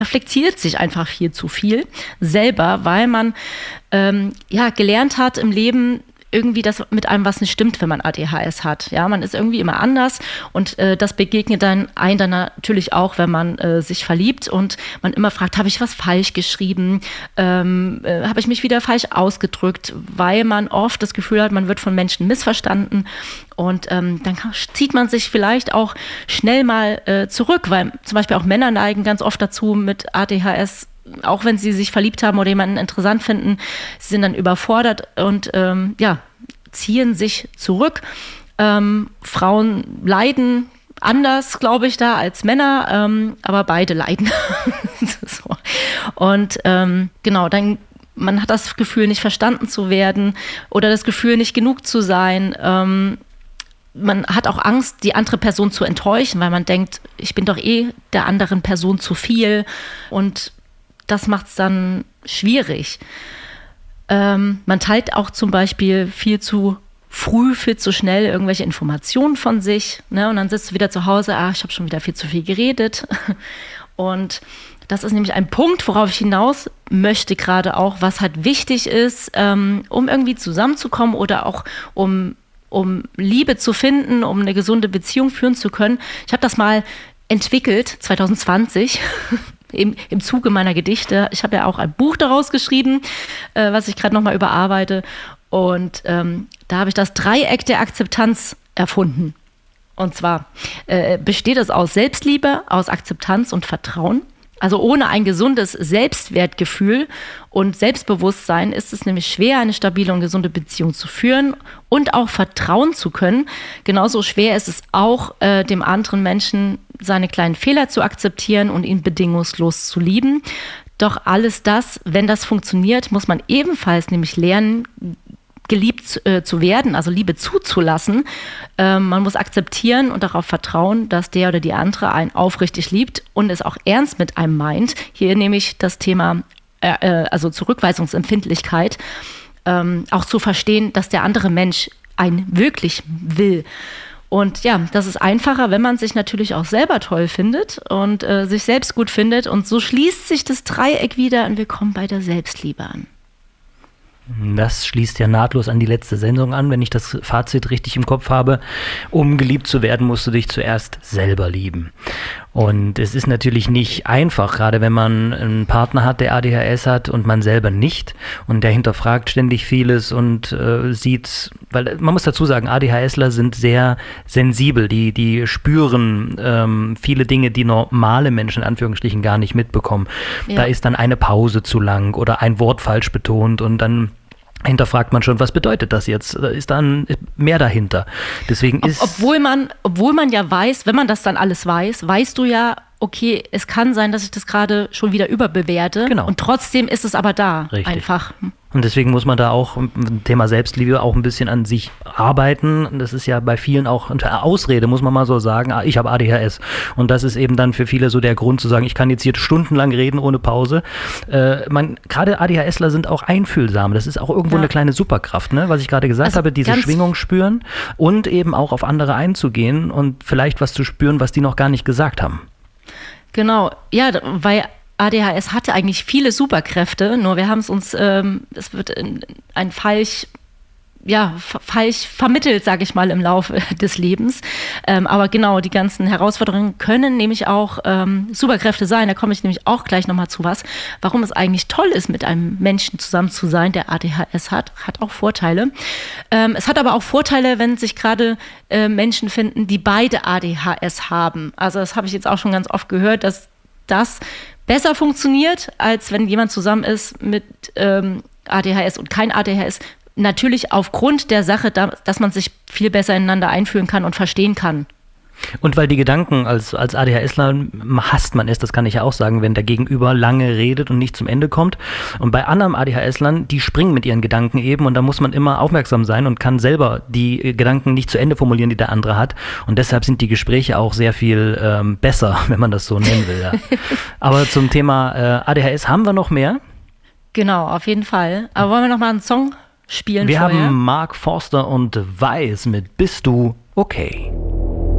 reflektiert sich einfach viel zu viel selber, weil man gelernt hat im Leben, irgendwie, dass mit einem was nicht stimmt, wenn man ADHS hat. Ja, man ist irgendwie immer anders und das begegnet dann natürlich auch, wenn man sich verliebt und man immer fragt, habe ich was falsch geschrieben? Habe ich mich wieder falsch ausgedrückt? Weil man oft das Gefühl hat, man wird von Menschen missverstanden und dann zieht man sich vielleicht auch schnell mal zurück, weil zum Beispiel auch Männer neigen ganz oft dazu, mit ADHS, auch wenn sie sich verliebt haben oder jemanden interessant finden, sie sind dann überfordert und ziehen sich zurück. Frauen leiden anders, glaube ich, da als Männer, aber beide leiden. So. Und genau, dann man hat das Gefühl, nicht verstanden zu werden oder das Gefühl, nicht genug zu sein. Man hat auch Angst, die andere Person zu enttäuschen, weil man denkt, ich bin doch der anderen Person zu viel und das macht es dann schwierig. Man teilt auch zum Beispiel viel zu früh, viel zu schnell irgendwelche Informationen von sich. Ne? Und dann sitzt du wieder zu Hause, ich habe schon wieder viel zu viel geredet. Und das ist nämlich ein Punkt, worauf ich hinaus möchte gerade auch, was halt wichtig ist, um irgendwie zusammenzukommen oder auch um Liebe zu finden, um eine gesunde Beziehung führen zu können. Ich habe das mal entwickelt, 2020, im Zuge meiner Gedichte. Ich habe ja auch ein Buch daraus geschrieben, was ich gerade nochmal überarbeite. Und da habe ich das Dreieck der Akzeptanz erfunden. Und zwar besteht es aus Selbstliebe, aus Akzeptanz und Vertrauen. Also ohne ein gesundes Selbstwertgefühl und Selbstbewusstsein ist es nämlich schwer, eine stabile und gesunde Beziehung zu führen und auch vertrauen zu können. Genauso schwer ist es auch, dem anderen Menschen seine kleinen Fehler zu akzeptieren und ihn bedingungslos zu lieben. Doch alles das, wenn das funktioniert, muss man ebenfalls nämlich lernen, geliebt zu werden, also Liebe zuzulassen. Man muss akzeptieren und darauf vertrauen, dass der oder die andere einen aufrichtig liebt und es auch ernst mit einem meint. Hier nehme ich das Thema also Zurückweisungsempfindlichkeit, auch zu verstehen, dass der andere Mensch einen wirklich will. Und ja, das ist einfacher, wenn man sich natürlich auch selber toll findet und sich selbst gut findet. Und so schließt sich das Dreieck wieder und wir kommen bei der Selbstliebe an. Das schließt ja nahtlos an die letzte Sendung an, wenn ich das Fazit richtig im Kopf habe. Um geliebt zu werden, musst du dich zuerst selber lieben. Und es ist natürlich nicht einfach, gerade wenn man einen Partner hat, der ADHS hat und man selber nicht. Und der hinterfragt ständig vieles und sieht, weil man muss dazu sagen, ADHSler sind sehr sensibel, die spüren viele Dinge, die normale Menschen in Anführungsstrichen gar nicht mitbekommen. Ja. Da ist dann eine Pause zu lang oder ein Wort falsch betont und dann hinterfragt man schon, was bedeutet das jetzt? Da ist dann mehr dahinter. Deswegen obwohl man ja weiß, wenn man das dann alles weiß, weißt du ja, okay, es kann sein, dass ich das gerade schon wieder überbewerte. Genau. Und trotzdem ist es aber da. Richtig. Einfach. Und deswegen muss man da auch im Thema Selbstliebe auch ein bisschen an sich arbeiten. Das ist ja bei vielen auch eine Ausrede, muss man mal so sagen. Ich habe ADHS. Und das ist eben dann für viele so der Grund zu sagen, ich kann jetzt hier stundenlang reden ohne Pause. Gerade ADHSler sind auch einfühlsam. Das ist auch irgendwo eine kleine Superkraft, ne? Was ich gerade gesagt habe, diese Schwingung spüren und eben auch auf andere einzugehen und vielleicht was zu spüren, was die noch gar nicht gesagt haben. Genau, ja, weil ADHS hatte eigentlich viele Superkräfte, nur wir haben es uns, es wird ein falsch vermittelt, sage ich mal, im Laufe des Lebens. Aber genau, die ganzen Herausforderungen können nämlich auch Superkräfte sein. Da komme ich nämlich auch gleich nochmal zu warum es eigentlich toll ist, mit einem Menschen zusammen zu sein, der ADHS hat auch Vorteile. Es hat aber auch Vorteile, wenn sich gerade Menschen finden, die beide ADHS haben. Also das habe ich jetzt auch schon ganz oft gehört, dass das besser funktioniert, als wenn jemand zusammen ist mit ADHS und kein ADHS. Natürlich aufgrund der Sache, dass man sich viel besser ineinander einfühlen kann und verstehen kann. Und weil die Gedanken als ADHSler hasst man es, das kann ich ja auch sagen, wenn der Gegenüber lange redet und nicht zum Ende kommt. Und bei anderen ADHSlern, die springen mit ihren Gedanken eben und da muss man immer aufmerksam sein und kann selber die Gedanken nicht zu Ende formulieren, die der andere hat. Und deshalb sind die Gespräche auch sehr viel besser, wenn man das so nennen will. Ja. Aber zum Thema ADHS haben wir noch mehr. Genau, auf jeden Fall. Aber wollen wir noch mal einen Song spielen? Wir haben Mark Forster und Weiß mit Bist du okay?